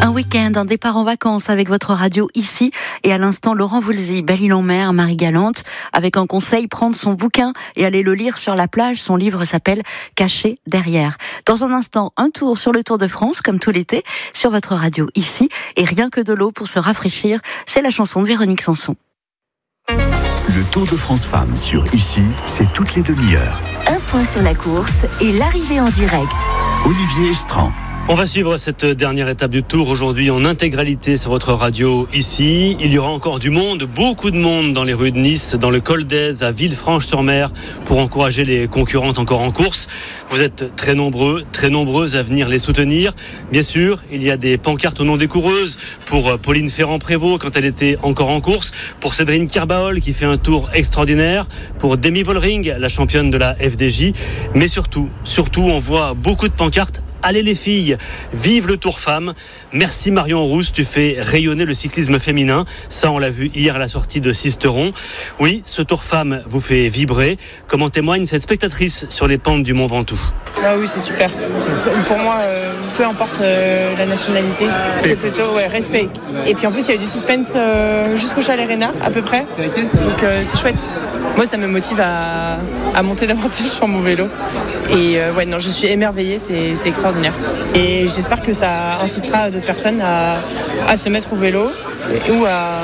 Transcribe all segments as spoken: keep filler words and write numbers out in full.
Un week-end, un départ en vacances avec votre radio ici. Et à l'instant, Laurent Voulzy, Belle-Île-en-Mer, Marie-Galante, avec un conseil, prendre son bouquin et aller le lire sur la plage. Son livre s'appelle Caché derrière. Dans un instant, un tour sur le Tour de France, comme tout l'été, sur votre radio ici. Et rien que de l'eau pour se rafraîchir, c'est la chanson de Véronique Sanson. Le Tour de France Femmes sur Ici, c'est toutes les demi-heures. Un point sur la course et l'arrivée en direct. Olivier Estran. On va suivre cette dernière étape du Tour aujourd'hui en intégralité sur votre radio ici. Il y aura encore du monde, beaucoup de monde dans les rues de Nice, dans le Col d'Èze, à Villefranche-sur-Mer, pour encourager les concurrentes encore en course. Vous êtes très nombreux, très nombreuses à venir les soutenir. Bien sûr, il y a des pancartes au nom des coureuses pour Pauline Ferrand-Prévot quand elle était encore en course, pour Cédrine Kerbaol qui fait un tour extraordinaire, pour Demi Vollering, la championne de la F D J. Mais surtout, surtout, on voit beaucoup de pancartes. Allez les filles, vive le Tour Femmes. Merci Marion Rousse, tu fais rayonner le cyclisme féminin. Ça, on l'a vu hier à la sortie de Sisteron. Oui, ce Tour Femmes vous fait vibrer, comme en témoigne cette spectatrice sur les pentes du Mont Ventoux. Ah oui, c'est super. Pour moi, euh, peu importe euh, la nationalité, c'est plutôt ouais, respect. Et puis en plus, il y a eu du suspense euh, jusqu'au Chalet Reynard, à peu près. Donc euh, c'est chouette. Moi, ça me motive à, à monter davantage sur mon vélo. Et euh, ouais, non, je suis émerveillée, c'est, c'est extraordinaire. Et j'espère que ça incitera d'autres personnes à, à se mettre au vélo ou à,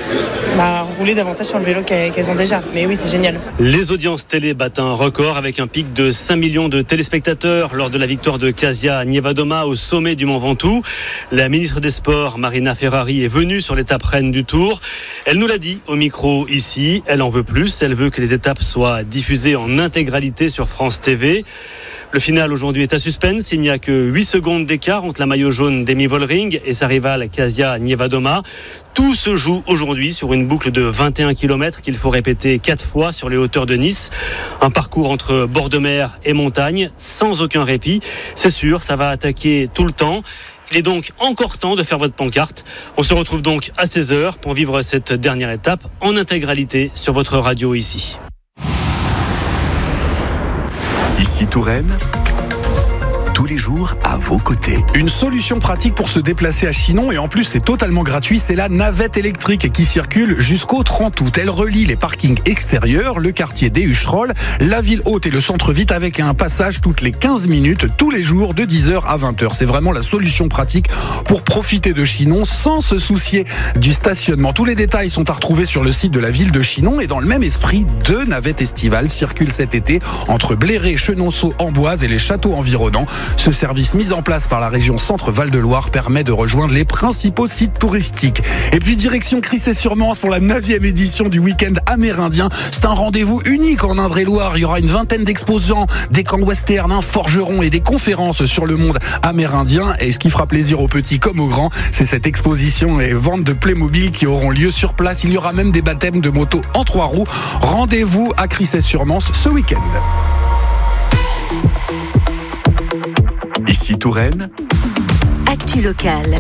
à rouler davantage sur le vélo qu'elles ont déjà. Mais oui, c'est génial. Les audiences télé battent un record avec un pic de cinq millions de téléspectateurs lors de la victoire de Kasia Nievadoma au sommet du Mont Ventoux. La ministre des Sports, Marina Ferrari, est venue sur l'étape reine du Tour. Elle nous l'a dit au micro ici, elle en veut plus. Elle veut que les étapes soient diffusées en intégralité sur France T V. Le final aujourd'hui est à suspense. Il n'y a que huit secondes d'écart entre la maillot jaune Demi Vollering et sa rivale Kasia Nievadoma. Tout se joue aujourd'hui sur une boucle de vingt et un kilomètres qu'il faut répéter quatre fois sur les hauteurs de Nice. Un parcours entre bord de mer et montagne, sans aucun répit. C'est sûr, ça va attaquer tout le temps. Il est donc encore temps de faire votre pancarte. On se retrouve donc à seize heures pour vivre cette dernière étape en intégralité sur votre radio ici. Ici Touraine, tous les jours à vos côtés. Une solution pratique pour se déplacer à Chinon et en plus c'est totalement gratuit, c'est la navette électrique qui circule jusqu'au trente août. Elle relie les parkings extérieurs, le quartier des Hucherolles, la ville haute et le centre-ville avec un passage toutes les quinze minutes, tous les jours de dix heures à vingt heures. C'est vraiment la solution pratique pour profiter de Chinon sans se soucier du stationnement. Tous les détails sont à retrouver sur le site de la ville de Chinon et dans le même esprit, deux navettes estivales circulent cet été entre Bléré, Chenonceau, Amboise et les châteaux environnants. Ce service mis en place par la région Centre-Val de Loire permet de rejoindre les principaux sites touristiques. Et puis direction Crissey-sur-Mance pour la neuvième édition du week-end amérindien. C'est un rendez-vous unique en Indre-et-Loire. Il y aura une vingtaine d'exposants, des camps western, un forgeron et des conférences sur le monde amérindien. Et ce qui fera plaisir aux petits comme aux grands, c'est cette exposition et vente de Playmobil qui auront lieu sur place. Il y aura même des baptêmes de motos en trois roues. Rendez-vous à Crissey-sur-Mance ce week-end. Ici Touraine, Actu locale.